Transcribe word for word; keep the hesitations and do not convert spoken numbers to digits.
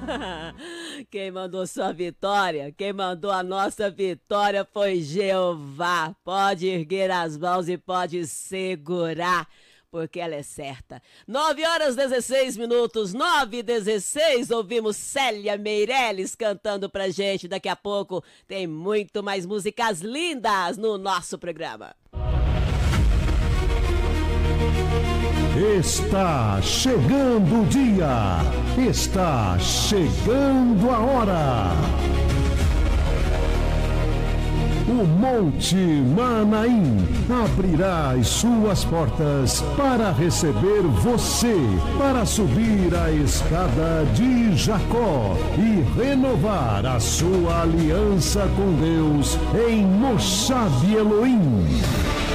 Quem mandou sua vitória, quem mandou a nossa vitória foi Jeová. Pode erguer as mãos e pode segurar, porque ela é certa. nove horas dezesseis minutos, nove e dezesseis, ouvimos Célia Meirelles cantando pra gente. Daqui a pouco tem muito mais músicas lindas no nosso programa. Está chegando o dia, está chegando a hora. O Monte Manaim abrirá as suas portas para receber você, para subir a escada de Jacó e renovar a sua aliança com Deus em Moshav Elohim.